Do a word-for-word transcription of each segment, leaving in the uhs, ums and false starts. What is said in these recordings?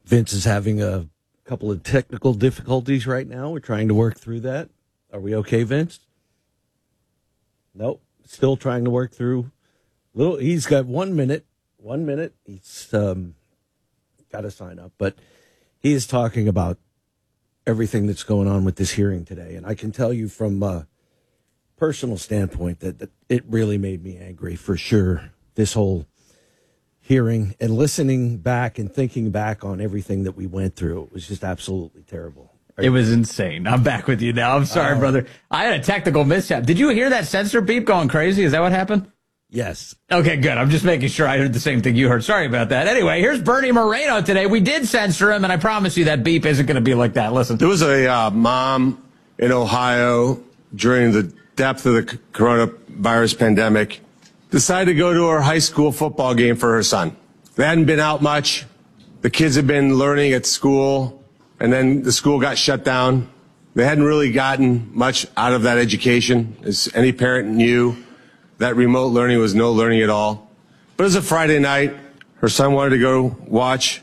Vince is having a couple of technical difficulties right now. We're trying to work through that. Are we okay, Vince? Nope. Still trying to work through. Little. He's got one minute. One minute. He's um, got to sign up. But he is talking about everything that's going on with this hearing today. And I can tell you from a personal standpoint that, that it really made me angry for sure, this whole hearing and listening back and thinking back on everything that we went through. It was just absolutely terrible. It was insane. I'm back with you now. I'm sorry, uh, brother. I had a technical mishap. Did you hear that sensor beep going crazy? Is that what happened? Yes. Okay, good. I'm just making sure I heard the same thing you heard. Sorry about that. Anyway, here's Bernie Moreno today. We did censor him, and I promise you that beep isn't going to be like that. Listen. There was a uh, mom in Ohio during the depth of the coronavirus pandemic decided to go to her high school football game for her son. They hadn't been out much. The kids had been learning at school, and then the school got shut down. They hadn't really gotten much out of that education. As any parent knew, that remote learning was no learning at all. But it was a Friday night. Her son wanted to go watch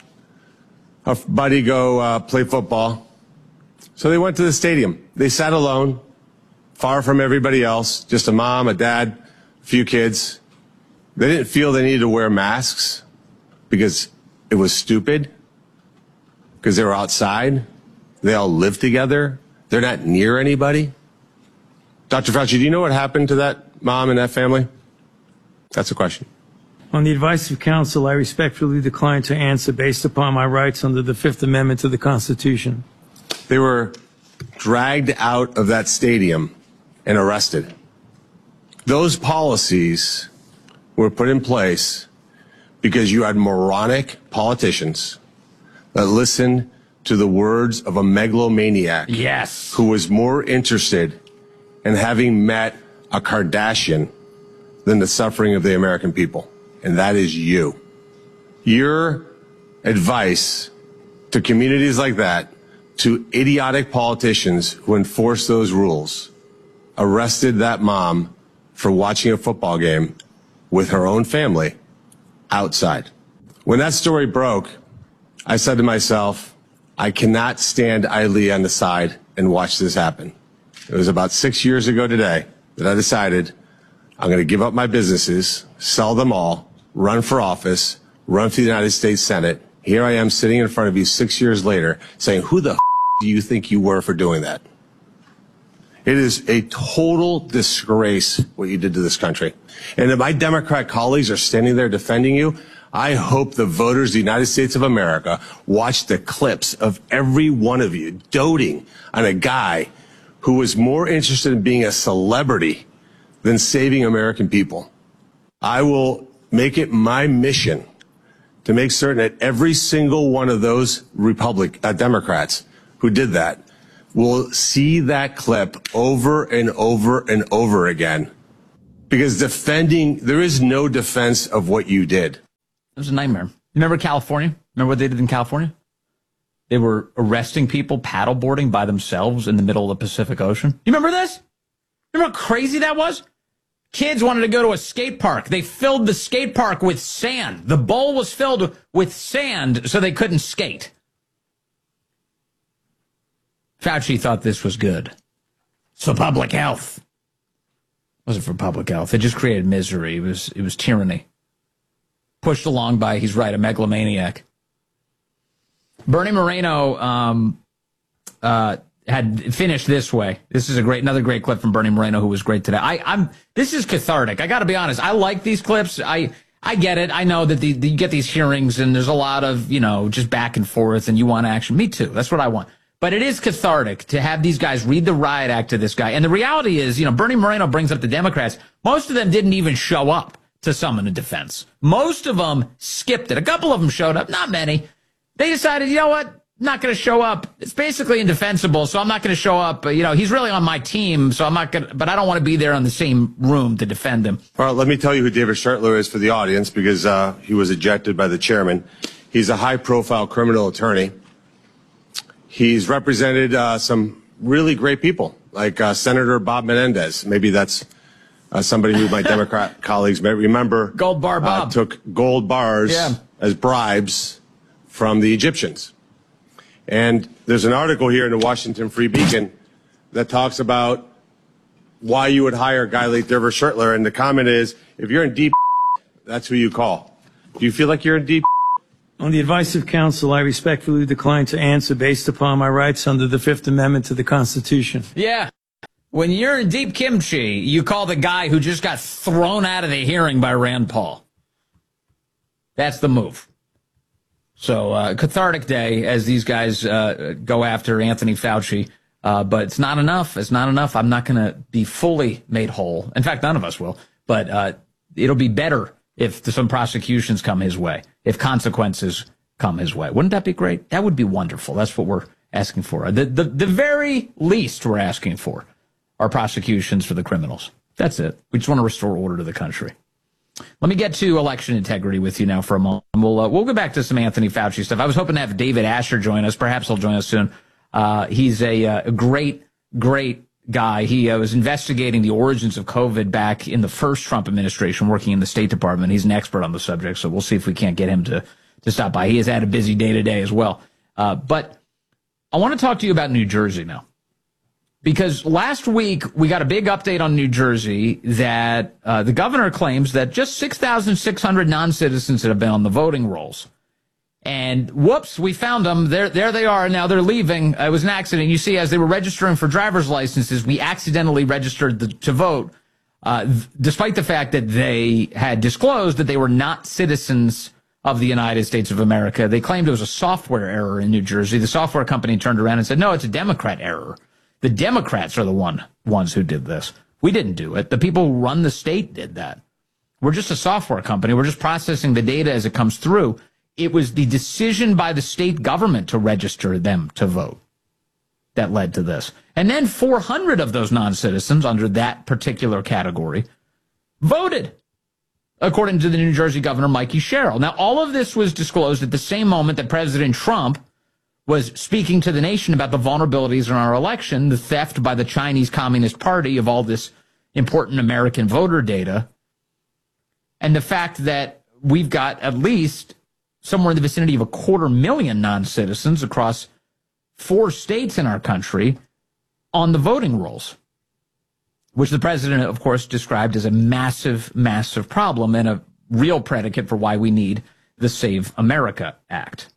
a buddy go uh, play football. So they went to the stadium. They sat alone, far from everybody else, just a mom, a dad, a few kids. They didn't feel they needed to wear masks because it was stupid, because they were outside. They all live together. They're not near anybody. Doctor Fauci, do you know what happened to that mom and that family? That's a question. On the advice of counsel, I respectfully decline to answer based upon my rights under the Fifth Amendment to the Constitution. They were dragged out of that stadium and arrested. Those policies were put in place because you had moronic politicians that listened to the words of a megalomaniac. Yes. Who was more interested in having met a Kardashian than the suffering of the American people. And that is you. Your advice to communities like that, to idiotic politicians who enforce those rules, arrested that mom for watching a football game with her own family outside. When that story broke, I said to myself, I cannot stand idly on the side and watch this happen. It was about six years ago today that I decided I'm going to give up my businesses, sell them all, run for office, run for the United States Senate. Here I am sitting in front of you six years later saying, who the f- do you think you were for doing that? It is a total disgrace what you did to this country. And if my Democrat colleagues are standing there defending you, I hope the voters of the United States of America watch the clips of every one of you doting on a guy who was more interested in being a celebrity than saving American people. I will make it my mission to make certain that every single one of those Republic, uh, Democrats who did that will see that clip over and over and over again. Because defending, there is no defense of what you did. It was a nightmare. Remember California? Remember what they did in California? They were arresting people paddleboarding by themselves in the middle of the Pacific Ocean. You remember this? Remember how crazy that was? Kids wanted to go to a skate park. They filled the skate park with sand. The bowl was filled with sand so they couldn't skate. Fauci thought this was good. It's for public health. It wasn't for public health. It just created misery. It was, it was tyranny. Pushed along by, he's right, a megalomaniac. Bernie Moreno um, uh, had finished this way. This is a great, another great clip from Bernie Moreno, who was great today. I, I'm. This is cathartic. I got to be honest. I like these clips. I I get it. I know that the, the, you get these hearings and there's a lot of, you know, just back and forth, and you want action. Me too. That's what I want. But it is cathartic to have these guys read the riot act to this guy. And the reality is, you know, Bernie Moreno brings up the Democrats. Most of them didn't even show up to summon a defense. Most of them skipped it. A couple of them showed up, not many. They decided, you know what, not going to show up. It's basically indefensible, so I'm not going to show up. You know, he's really on my team, so I'm not going to, but I don't want to be there in the same room to defend him. All right, let me tell you who David Schertler is for the audience, because uh, he was ejected by the chairman. He's a high-profile criminal attorney. He's represented uh, some really great people, like uh, Senator Bob Menendez. Maybe that's uh, somebody who my Democrat colleagues may remember. Gold bar Bob. Uh, took gold bars yeah. as bribes from the Egyptians. And there's an article here in the Washington Free Beacon that talks about why you would hire a guy like Dervish Shertler. And the comment is, if you're in deep, that's who you call. Do you feel like you're in deep? On the advice of counsel, I respectfully decline to answer based upon my rights under the Fifth Amendment to the Constitution. Yeah. When you're in deep kimchi, you call the guy who just got thrown out of the hearing by Rand Paul. That's the move. So, uh, cathartic day as these guys uh, go after Anthony Fauci. Uh, but it's not enough. It's not enough. I'm not going to be fully made whole. In fact, none of us will. But uh, it'll be better if some prosecutions come his way, if consequences come his way. Wouldn't that be great? That would be wonderful. That's what we're asking for. The, the, the very least we're asking for are prosecutions for the criminals. That's it. We just want to restore order to the country. Let me get to election integrity with you now for a moment. We'll, uh, we'll go back to some Anthony Fauci stuff. I was hoping to have David Asher join us. Perhaps he'll join us soon. Uh, he's a, uh, a great, great guy. He uh, was investigating the origins of COVID back in the first Trump administration, working in the State Department. He's an expert on the subject, so we'll see if we can't get him to, to stop by. He has had a busy day today as well. Uh, but I want to talk to you about New Jersey now. Because last week, we got a big update on New Jersey that uh, the governor claims that just six thousand six hundred non-citizens have been on the voting rolls. And whoops, we found them. There, there they are. Now they're leaving. It was an accident. You see, as they were registering for driver's licenses, we accidentally registered the, to vote, uh, th- despite the fact that they had disclosed that they were not citizens of the United States of America. They claimed it was a software error in New Jersey. The software company turned around and said, no, it's a Democrat error. The Democrats are the one ones who did this. We didn't do it. The people who run the state did that. We're just a software company. We're just processing the data as it comes through. It was the decision by the state government to register them to vote that led to this. And then four hundred of those non-citizens under that particular category voted, according to the New Jersey governor, Mikey Sherrill. Now, all of this was disclosed at the same moment that President Trump was speaking to the nation about the vulnerabilities in our election, the theft by the Chinese Communist Party of all this important American voter data, and the fact that we've got at least somewhere in the vicinity of a quarter million non-citizens across four states in our country on the voting rolls, which the president, of course, described as a massive, massive problem and a real predicate for why we need the Save America Act.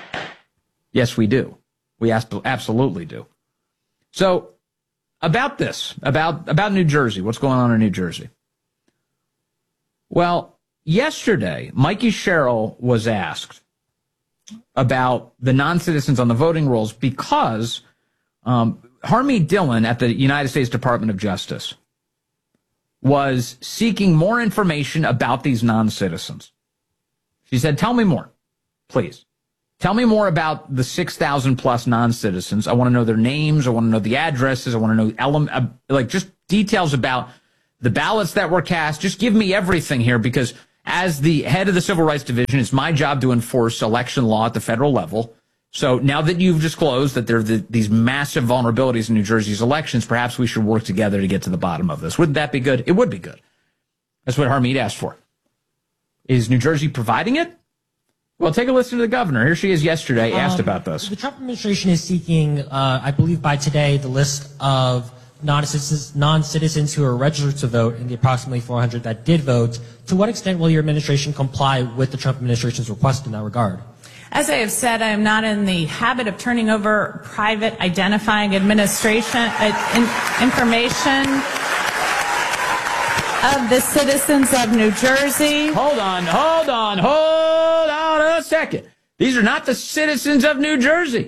Yes, we do. We absolutely do. So about this, about, about New Jersey, what's going on in New Jersey? Well, yesterday, Mikey Sherrill was asked about the non-citizens on the voting rolls because um, Harmeet Dillon at the United States Department of Justice was seeking more information about these non-citizens. She said, tell me more, please. Tell me more about the six thousand plus non-citizens. I want to know their names. I want to know the addresses. I want to know ele- uh, like just details about the ballots that were cast. Just give me everything here, because as the head of the Civil Rights Division, it's my job to enforce election law at the federal level. So now that you've disclosed that there are the, these massive vulnerabilities in New Jersey's elections, perhaps we should work together to get to the bottom of this. Wouldn't that be good? It would be good. That's what Harmeet asked for. Is New Jersey providing it? Well, take a listen to the governor. Here she is yesterday, asked um, about this. The Trump administration is seeking, uh, I believe by today, the list of non-citizens, non-citizens who are registered to vote and the approximately four hundred that did vote. To what extent will your administration comply with the Trump administration's request in that regard? As I have said, I am not in the habit of turning over private identifying administration uh, in, information of the citizens of New Jersey. Hold on, hold on, hold on a second. These are not the citizens of New Jersey.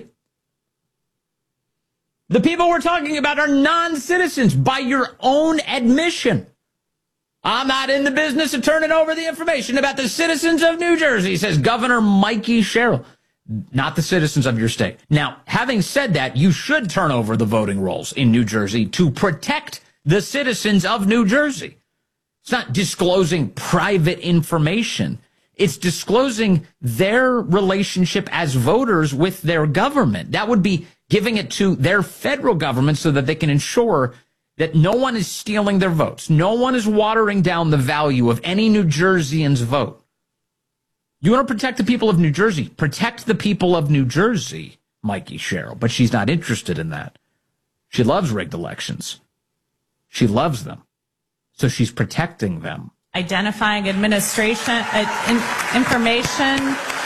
The people we're talking about are non-citizens by your own admission. I'm not in the business of turning over the information about the citizens of New Jersey, says Governor Mikey Sherrill, not the citizens of your state. Now, having said that, you should turn over the voting rolls in New Jersey to protect the citizens of New Jersey. It's not disclosing private information. It's disclosing their relationship as voters with their government. That would be giving it to their federal government so that they can ensure that no one is stealing their votes. No one is watering down the value of any New Jerseyans' vote. You want to protect the people of New Jersey? Protect the people of New Jersey. Mikey Sherrill, but she's not interested in that. She loves rigged elections. She loves them. So she's protecting them. Identifying administration, uh, in, information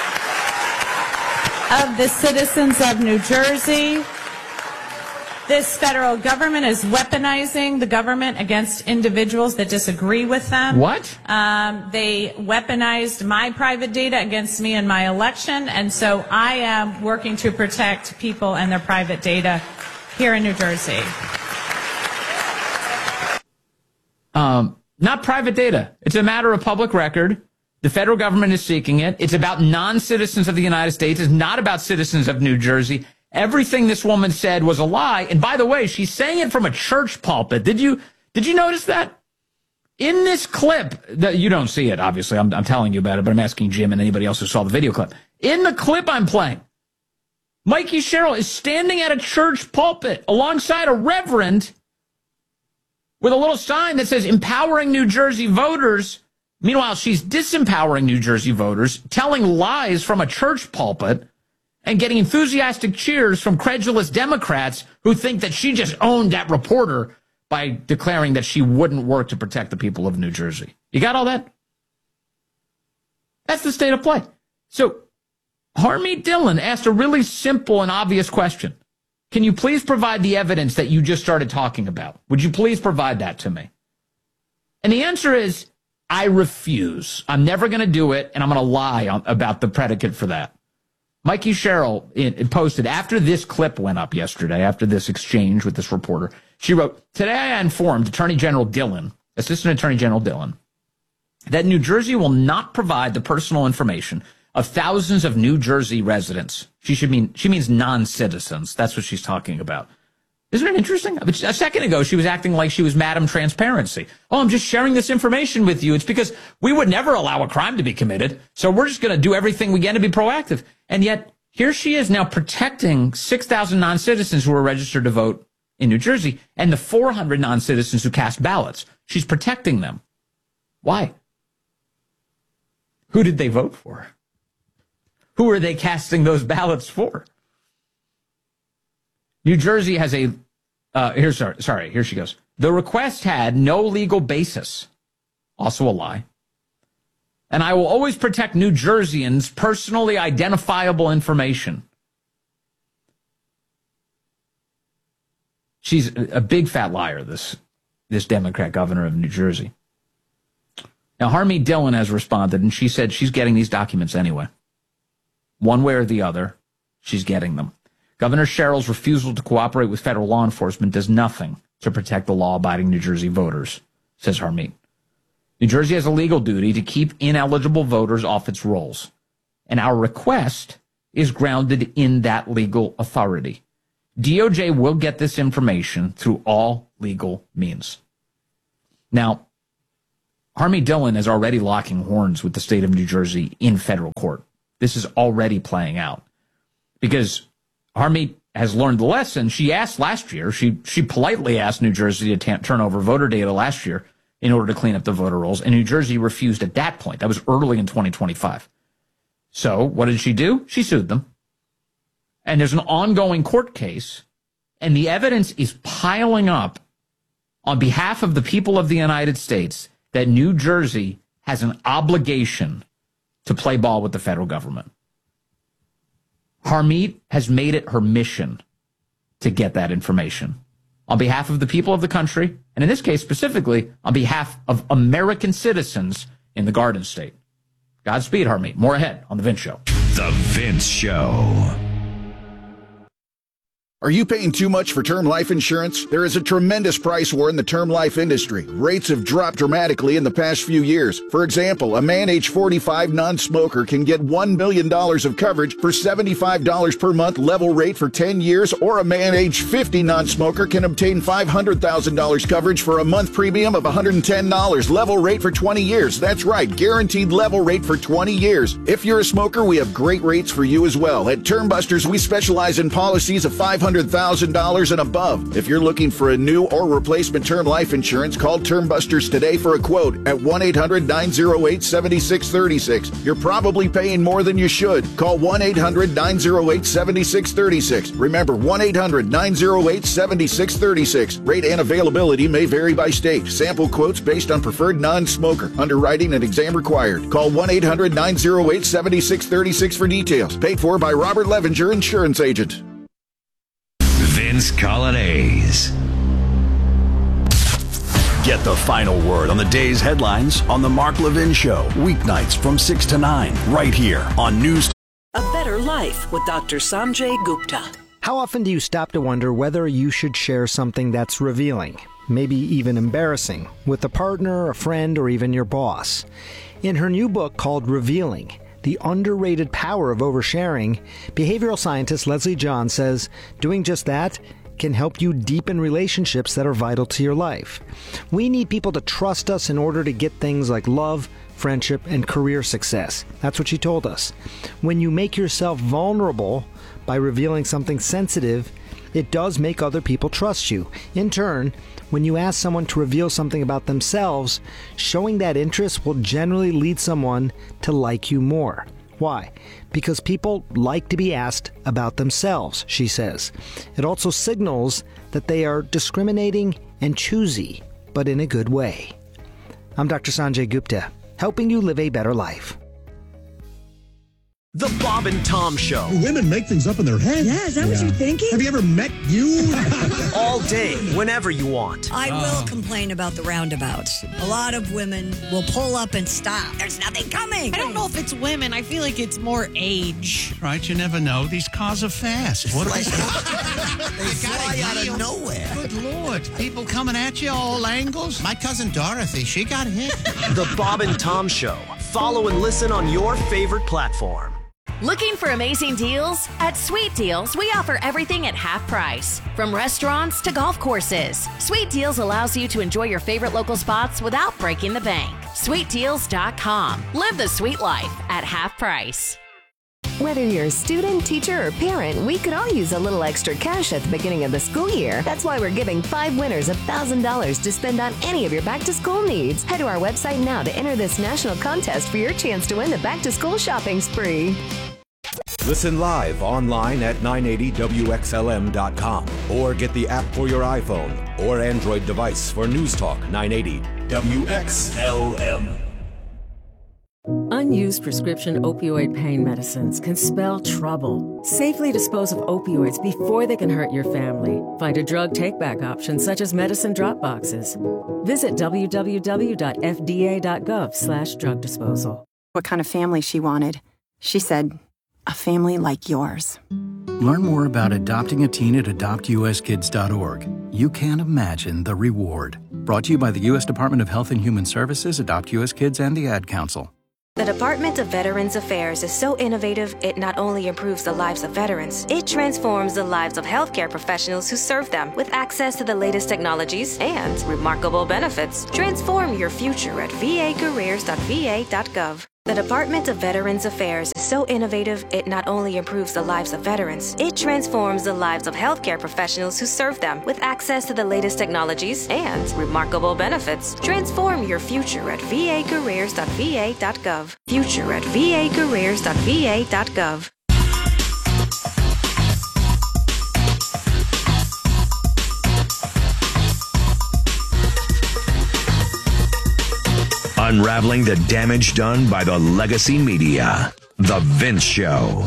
of the citizens of New Jersey. This federal government is weaponizing the government against individuals that disagree with them. What? Um, they weaponized my private data against me in my election, and so I am working to protect people and their private data here in New Jersey. Um, not private data. It's a matter of public record. The federal government is seeking it. It's about non-citizens of the United States. It's not about citizens of New Jersey. Everything this woman said was a lie. And by the way, she's saying it from a church pulpit. Did you did you notice that? In this clip, that you don't see it, obviously. I'm, I'm telling you about it, but I'm asking Jim and anybody else who saw the video clip. In the clip I'm playing, Mikey Sherrill is standing at a church pulpit alongside a reverend with a little sign that says empowering New Jersey voters. Meanwhile, she's disempowering New Jersey voters, telling lies from a church pulpit, and getting enthusiastic cheers from credulous Democrats who think that she just owned that reporter by declaring that she wouldn't work to protect the people of New Jersey. You got all that? That's the state of play. So Harmeet Dillon asked a really simple and obvious question. Can you please provide the evidence that you just started talking about? Would you please provide that to me? And the answer is, I refuse. I'm never going to do it, and I'm going to lie on, about the predicate for that. Mikey Sherrill it, it posted after this clip went up yesterday, after this exchange with this reporter. She wrote, today I informed Attorney General Dillon, Assistant Attorney General Dillon, that New Jersey will not provide the personal information of thousands of New Jersey residents. She should mean she means non-citizens. That's what she's talking about. Isn't it interesting? A second ago, she was acting like she was Madam Transparency. Oh, I'm just sharing this information with you. It's because we would never allow a crime to be committed. So we're just going to do everything we can to be proactive. And yet, here she is now protecting six thousand non-citizens who are registered to vote in New Jersey and the four hundred non-citizens who cast ballots. She's protecting them. Why? Who did they vote for? Who are they casting those ballots for? New Jersey has a, uh, here's, sorry, sorry, here she goes. The request had no legal basis. Also a lie. And I will always protect New Jerseyans' personally identifiable information. She's a big fat liar, this, this Democrat governor of New Jersey. Now, Harmeet Dillon has responded, and she said she's getting these documents anyway. One way or the other, she's getting them. Governor Sherrill's refusal to cooperate with federal law enforcement does nothing to protect the law-abiding New Jersey voters, says Harmeet. New Jersey has a legal duty to keep ineligible voters off its rolls, and our request is grounded in that legal authority. D O J will get this information through all legal means. Now, Harmeet Dillon is already locking horns with the state of New Jersey in federal court. This is already playing out because Harmeet has learned the lesson. She asked last year, she she politely asked New Jersey to t- turn over voter data last year in order to clean up the voter rolls, and New Jersey refused at that point. That was early in twenty twenty-five. So what did she do? She sued them. And there's an ongoing court case, and the evidence is piling up on behalf of the people of the United States that New Jersey has an obligation to play ball with the federal government. Harmeet has made it her mission to get that information on behalf of the people of the country, and in this case specifically on behalf of American citizens in the Garden State. Godspeed, Harmeet. More ahead on The Vince Show. The Vince Show. Are you paying too much for term life insurance? There is a tremendous price war in the term life industry. Rates have dropped dramatically in the past few years. For example, a man age forty-five non-smoker can get one million dollars of coverage for seventy-five dollars per month level rate for ten years, or a man age fifty non-smoker can obtain five hundred thousand dollars coverage for a month premium of one hundred ten dollars level rate for twenty years. That's right, guaranteed level rate for twenty years. If you're a smoker, we have great rates for you as well. At Term Busters, we specialize in policies of five hundred hundred thousand dollars and above. If you're looking for a new or replacement term life insurance, call Term Busters today for a quote at one eight hundred nine oh eight seven six three six. You're probably paying more than you should. Call one eight hundred nine oh eight seven six three six. Remember, one eight hundred nine oh eight seven six three six. Rate and availability may vary by state. Sample quotes based on preferred non-smoker. Underwriting and exam required. Call one eight hundred nine oh eight seven six three six for details. Paid for by Robert Levinger, insurance agent. Vince Colonnese. Get the final word on the day's headlines on The Mark Levin Show. Weeknights from six to nine, right here on News. A Better Life with Doctor Sanjay Gupta. How often do you stop to wonder whether you should share something that's revealing, maybe even embarrassing, with a partner, a friend, or even your boss? In her new book called Revealing, The Underrated Power of Oversharing, behavioral scientist Leslie John says doing just that can help you deepen relationships that are vital to your life. We need people to trust us in order to get things like love, friendship, and career success. That's what she told us. When you make yourself vulnerable by revealing something sensitive, it does make other people trust you. In turn, when you ask someone to reveal something about themselves, showing that interest will generally lead someone to like you more. Why? Because people like to be asked about themselves, she says. It also signals that they are discriminating and choosy, but in a good way. I'm Doctor Sanjay Gupta, helping you live a better life. The Bob and Tom Show. Women make things up in their head. Yeah, is that yeah. what you're thinking? Have you ever met you? All day, whenever you want. I oh. will complain about the roundabouts. A lot of women will pull up and stop. There's nothing coming. I don't know if it's women. I feel like it's more age. Right, you never know. These cars are fast. What like, they fly out of nowhere. Good Lord. People coming at you all angles. My cousin Dorothy, she got hit. The Bob and Tom Show. Follow and listen on your favorite platform. Looking for amazing deals? At Sweet Deals, we offer everything at half price. From restaurants to golf courses, Sweet Deals allows you to enjoy your favorite local spots without breaking the bank. sweet deals dot com. Live the sweet life at half price. Whether you're a student, teacher, or parent, we could all use a little extra cash at the beginning of the school year. That's why we're giving five winners one thousand dollars to spend on any of your back-to-school needs. Head to our website now to enter this national contest for your chance to win the back-to-school shopping spree. Listen live online at nine eighty W X L M dot com or get the app for your iPhone or Android device for News Talk nine eighty W X L M. Unused prescription opioid pain medicines can spell trouble. Safely dispose of opioids before they can hurt your family. Find a drug take-back option such as medicine drop boxes. Visit w w w dot f d a dot gov slash drug disposal. What kind of family she wanted. She said, a family like yours. Learn more about adopting a teen at adopt u s kids dot org. You can't imagine the reward. Brought to you by the U S Department of Health and Human Services, Adopt U S Kids, and the Ad Council. The Department of Veterans Affairs is so innovative, it not only improves the lives of veterans, it transforms the lives of healthcare professionals who serve them with access to the latest technologies and remarkable benefits. Transform your future at v a careers dot v a dot gov. The Department of Veterans Affairs is so innovative, it not only improves the lives of veterans, it transforms the lives of healthcare professionals who serve them with access to the latest technologies and remarkable benefits. Transform your future at v a careers dot v a dot gov. Future at v a careers dot v a dot gov. Unraveling the damage done by the legacy media. The Vince Show.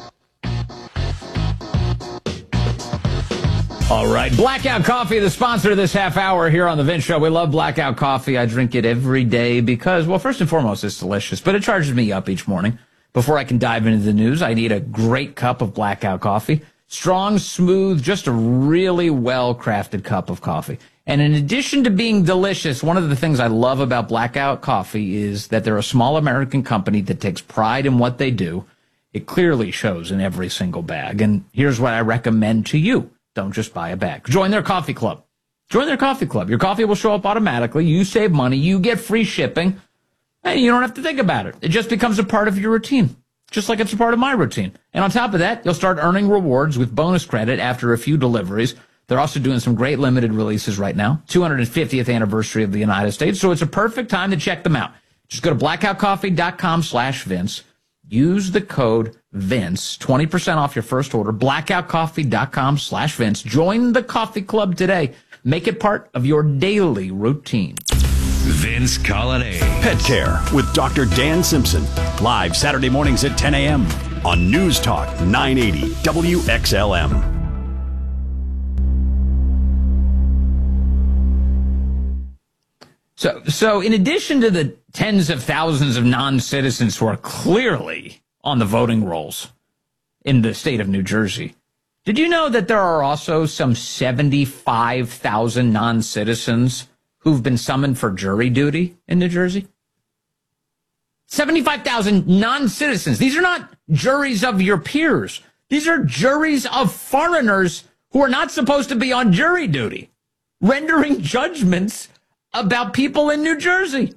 All right. Blackout Coffee, the sponsor of this half hour here on The Vince Show. We love Blackout Coffee. I drink it every day because, well, first and foremost, it's delicious, but it charges me up each morning. Before I can dive into the news, I need a great cup of Blackout Coffee. Strong, smooth, just a really well-crafted cup of coffee. And in addition to being delicious, one of the things I love about Blackout Coffee is that they're a small American company that takes pride in what they do. It clearly shows in every single bag. And here's what I recommend to you. Don't just buy a bag. Join their coffee club. Join their coffee club. Your coffee will show up automatically. You save money. You get free shipping. And you don't have to think about it. It just becomes a part of your routine. just like it's a part of my routine. And on top of that, you'll start earning rewards with bonus credit after a few deliveries. They're also doing some great limited releases right now, two hundred fiftieth anniversary of the United States, so it's a perfect time to check them out. Just go to blackoutcoffee.com slash Vince. Use the code Vince, twenty percent off your first order, blackoutcoffee.com slash Vince. Join the coffee club today. Make it part of your daily routine. Vince Coglianese. Pet Care with Doctor Dan Simpson. Live Saturday mornings at ten a.m. on News Talk nine eighty W X L M. So, so in addition to the tens of thousands of non-citizens who are clearly on the voting rolls in the state of New Jersey, did you know that there are also some seventy-five thousand non-citizens who've been summoned for jury duty in New Jersey? seventy-five thousand non-citizens. These are not juries of your peers. These are juries of foreigners who are not supposed to be on jury duty, rendering judgments about people in New Jersey.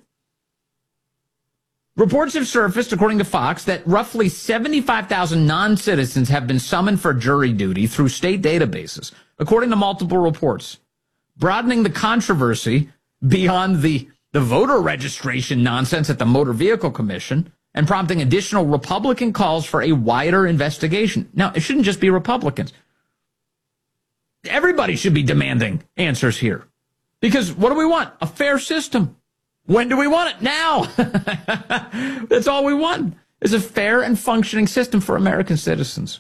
Reports have surfaced, according to Fox, that roughly seventy-five thousand non-citizens have been summoned for jury duty through state databases, according to multiple reports, broadening the controversy beyond the, the voter registration nonsense at the Motor Vehicle Commission and prompting additional Republican calls for a wider investigation. Now, it shouldn't just be Republicans. Everybody should be demanding answers here. Because what do we want? A fair system. When do we want it? Now. That's all we want, is a fair and functioning system for American citizens.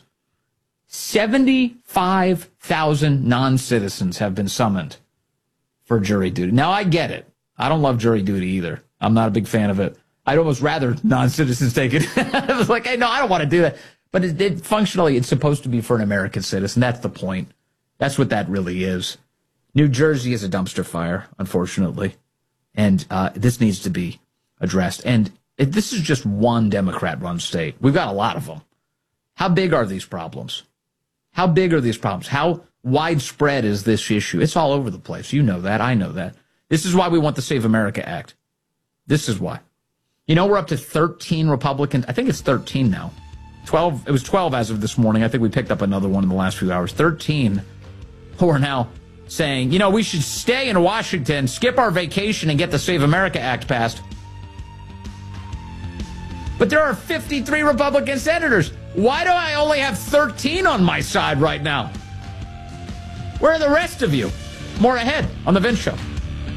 seventy-five thousand non-citizens have been summoned for jury duty. Now, I get it. I don't love jury duty either. I'm not a big fan of it. I'd almost rather non-citizens take it. I was like, hey, no, I don't want to do that. But it, it, functionally, it's supposed to be for an American citizen. That's the point. That's what that really is. New Jersey is a dumpster fire, unfortunately, and uh, this needs to be addressed. And it, this is just one Democrat-run state. We've got a lot of them. How big are these problems? How big are these problems? How widespread is this issue? It's all over the place. You know that. I know that. This is why we want the Save America Act. This is why. You know, we're up to thirteen Republicans. I think it's thirteen now. twelve. It was twelve as of this morning. I think we picked up another one in the last few hours. thirteen who are now saying, you know, we should stay in Washington, skip our vacation, and get the Save America Act passed. But there are fifty-three Republican senators. Why do I only have thirteen on my side right now? Where are the rest of you? More ahead on The Vince Show.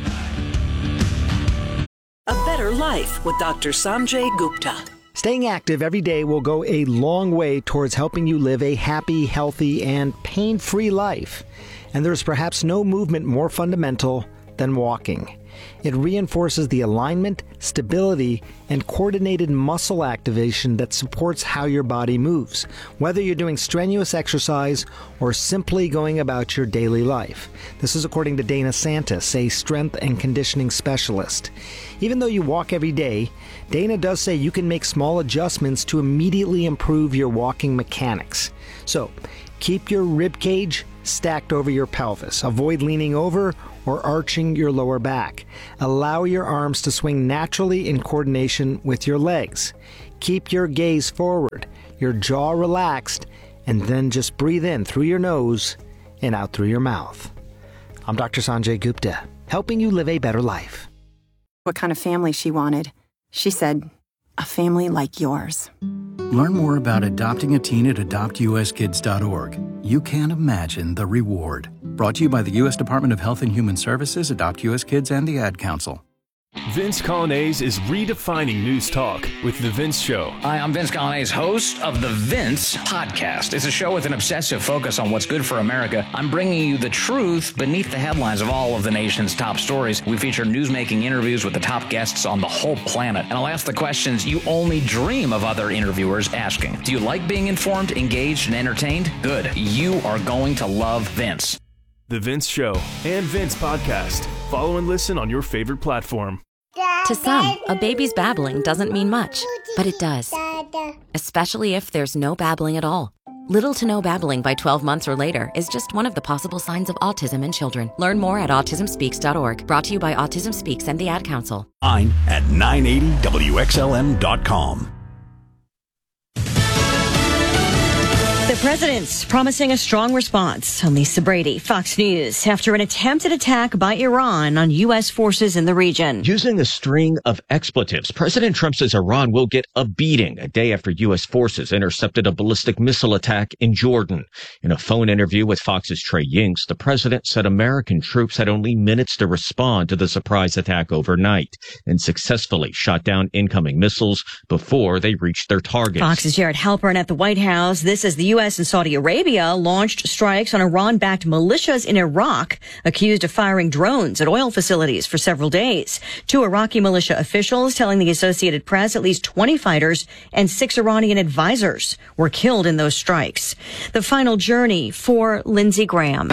A Better Life with Doctor Sanjay Gupta. Staying active every day will go a long way towards helping you live a happy, healthy, and pain-free life. And there's perhaps no movement more fundamental than walking. It reinforces the alignment, stability, and coordinated muscle activation that supports how your body moves, whether you're doing strenuous exercise or simply going about your daily life. This is according to Dana Santis, a strength and conditioning specialist. Even though you walk every day, Dana does say you can make small adjustments to immediately improve your walking mechanics. So, keep your rib cage stacked over your pelvis. Avoid leaning over or arching your lower back. Allow your arms to swing naturally in coordination with your legs. Keep your gaze forward, your jaw relaxed, and then just breathe in through your nose and out through your mouth. I'm Doctor Sanjay Gupta, helping you live a better life. What kind of family she wanted. She said, a family like yours. Learn more about adopting a teen at adopt U S kids dot org. You can't imagine the reward. Brought to you by the U S Department of Health and Human Services, Adopt U S Kids, and the Ad Council. Vince Coglianese is redefining news talk with The Vince Show. Hi, I'm Vince Coglianese, host of The Vince Podcast. It's a show with an obsessive focus on what's good for America. I'm bringing you the truth beneath the headlines of all of the nation's top stories. We feature newsmaking interviews with the top guests on the whole planet. And I'll ask the questions you only dream of other interviewers asking. Do you like being informed, engaged, and entertained? Good. You are going to love Vince. The Vince Show and Vince Podcast. Follow and listen on your favorite platform. To some, a baby's babbling doesn't mean much, but it does. Especially if there's no babbling at all. Little to no babbling by twelve months or later is just one of the possible signs of autism in children. Learn more at autism speaks dot org. Brought to you by Autism Speaks and the Ad Council. At nine eighty W X L M dot com. president's promising a strong response. I'm Lisa Brady, Fox News, after an attempted attack by Iran on U S forces in the region. Using a string of expletives, President Trump says Iran will get a beating a day after U S forces intercepted a ballistic missile attack in Jordan. In a phone interview with Fox's Trey Yingst, the president said American troops had only minutes to respond to the surprise attack overnight and successfully shot down incoming missiles before they reached their targets. Fox's Jared Halpern at the White House. This is the U S and Saudi Arabia launched strikes on Iran-backed militias in Iraq, accused of firing drones at oil facilities for several days. Two Iraqi militia officials telling the Associated Press at least twenty fighters and six Iranian advisors were killed in those strikes. The final journey for Lindsey Graham.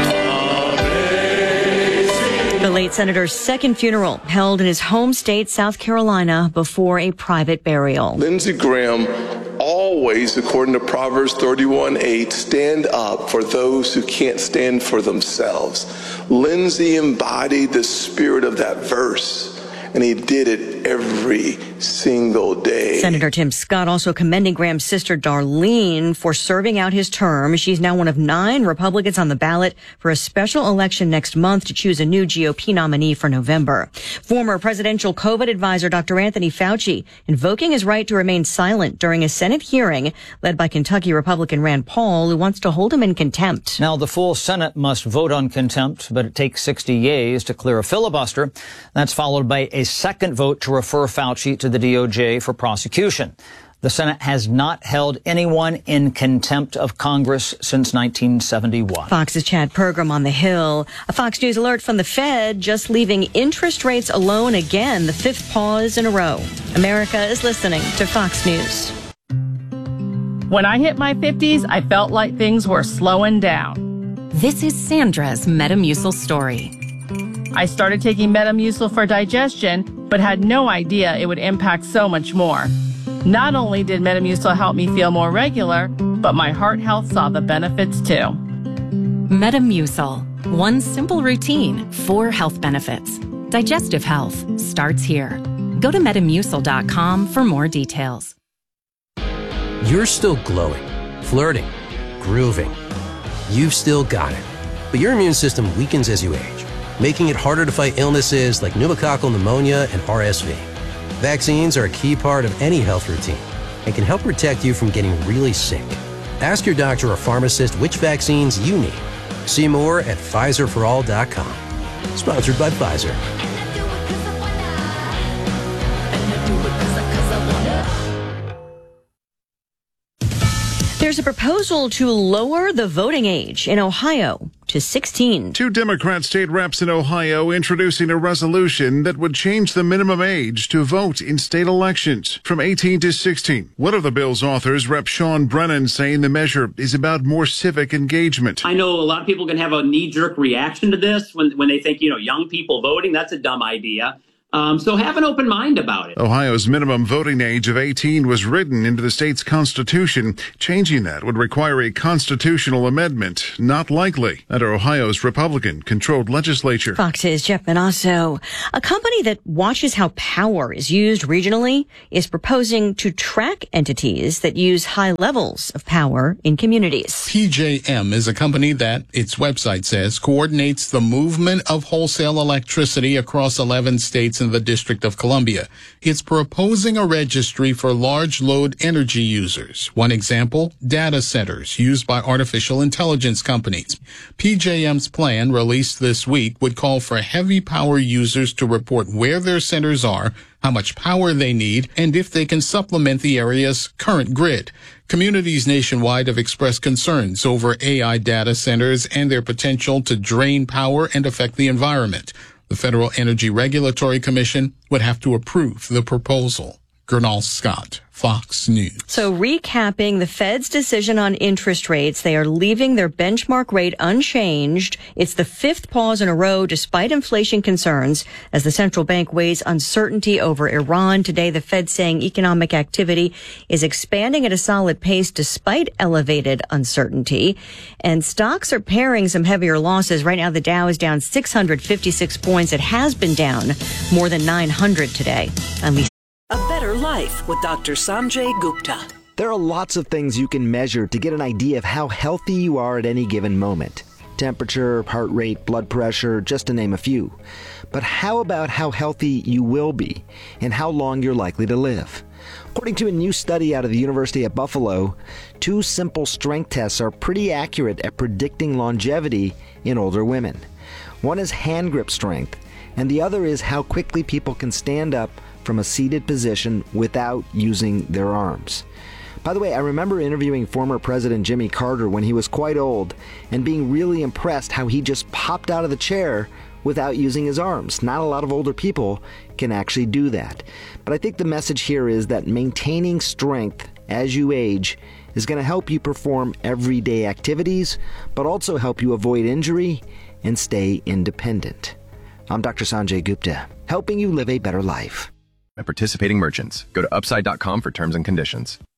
The late senator's second funeral held in his home state, South Carolina, before a private burial. Lindsey Graham always, according to Proverbs thirty-one eight, stand up for those who can't stand for themselves. Lindsey embodied the spirit of that verse, and he did it every single day. Senator Tim Scott also commending Graham's sister Darlene for serving out his term. She's now one of nine Republicans on the ballot for a special election next month to choose a new G O P nominee for November. Former presidential COVID advisor Doctor Anthony Fauci invoking his right to remain silent during a Senate hearing led by Kentucky Republican Rand Paul, who wants to hold him in contempt. Now, the full Senate must vote on contempt, but it takes sixty yeas to clear a filibuster. That's followed by a second vote to refer Fauci to the D O J for prosecution. The Senate has not held anyone in contempt of Congress since nineteen seventy-one. Fox's Chad Pergram on the Hill. A Fox News alert from the Fed, just leaving interest rates alone again, the fifth pause in a row. America is listening to Fox News. When I hit my fifties, I felt like things were slowing down. This is Sandra's Metamucil story. I started taking Metamucil for digestion, but had no idea it would impact so much more. Not only did Metamucil help me feel more regular, but my heart health saw the benefits too. Metamucil. One simple routine, four health benefits. Digestive health starts here. Go to metamucil dot com for more details. You're still glowing, flirting, grooving. You've still got it. But your immune system weakens as you age, making it harder to fight illnesses like pneumococcal pneumonia and R S V. Vaccines are a key part of any health routine and can help protect you from getting really sick. Ask your doctor or pharmacist which vaccines you need. See more at Pfizer for all dot com. Sponsored by Pfizer. There's a proposal to lower the voting age in Ohio to sixteen. Two Democrat state reps in Ohio introducing a resolution that would change the minimum age to vote in state elections from eighteen to sixteen. One of the bill's authors, Rep Sean Brennan, saying the measure is about more civic engagement. I know a lot of people can have a knee-jerk reaction to this when, when they think, you know, young people voting, that's a dumb idea. Um, so have an open mind about it. Ohio's minimum voting age of eighteen was written into the state's constitution. Changing that would require a constitutional amendment. Not likely under Ohio's Republican-controlled legislature. Fox's Jeff Manasso. A company that watches how power is used regionally is proposing to track entities that use high levels of power in communities. P J M is a company that, its website says, coordinates the movement of wholesale electricity across eleven states in the District of Columbia. It's proposing a registry for large load energy users. One example, data centers used by artificial intelligence companies. P J M's plan, released this week, would call for heavy power users to report where their centers are, how much power they need, and if they can supplement the area's current grid. Communities nationwide have expressed concerns over A I data centers and their potential to drain power and affect the environment. The Federal Energy Regulatory Commission would have to approve the proposal. Gernal Scott, Fox News. So recapping the Fed's decision on interest rates, they are leaving their benchmark rate unchanged. It's the fifth pause in a row despite inflation concerns as the central bank weighs uncertainty over Iran. Today, the Fed saying economic activity is expanding at a solid pace despite elevated uncertainty. And stocks are pairing some heavier losses. Right now, the Dow is down six hundred fifty-six points. It has been down more than nine hundred today. I'm Lisa. A Better Life with Doctor Sanjay Gupta. There are lots of things you can measure to get an idea of how healthy you are at any given moment. Temperature, heart rate, blood pressure, just to name a few. But how about how healthy you will be and how long you're likely to live? According to a new study out of the University of Buffalo, two simple strength tests are pretty accurate at predicting longevity in older women. One is hand grip strength, and the other is how quickly people can stand up from a seated position without using their arms. By the way, I remember interviewing former President Jimmy Carter when he was quite old and being really impressed how he just popped out of the chair without using his arms. Not a lot of older people can actually do that. But I think the message here is that maintaining strength as you age is going to help you perform everyday activities, but also help you avoid injury and stay independent. I'm Doctor Sanjay Gupta, helping you live a better life. By participating merchants. Go to upside dot com for terms and conditions.